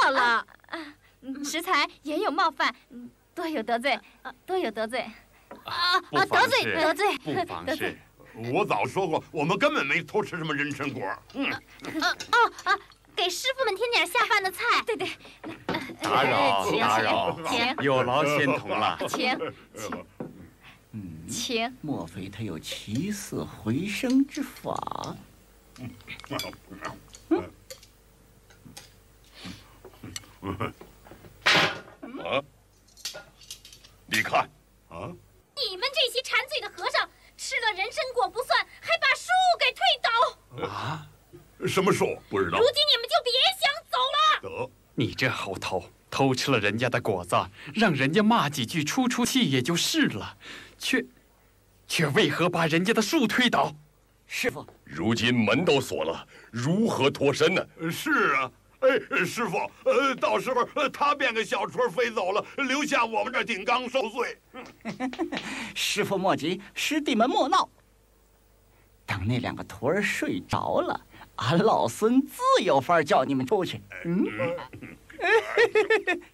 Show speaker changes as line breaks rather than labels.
了。石材也有冒犯，多有得罪，多有得罪。得罪，
不妨事。
我早说过，我们根本没偷吃什么人参果。
给师傅们添点下饭的菜。对，
打扰，有劳仙童了。
请。
莫非他有起死回生之法？
你看，
你们这些馋嘴的和尚，吃了人参果不算，还把树给推倒。
什么树？不知道。
如今你们就别想走了。
你这猴头，偷吃了人家的果子，让人家骂几句出气也就是了，却为何把人家的树推倒？
师傅，
如今门都锁了，如何脱身呢？
是啊。师傅，到时候他变个小雏飞走了，留下我们这顶缸受罪。
师傅莫急，师弟们莫闹。等那2个徒儿睡着了，俺老孙自有法叫你们出去。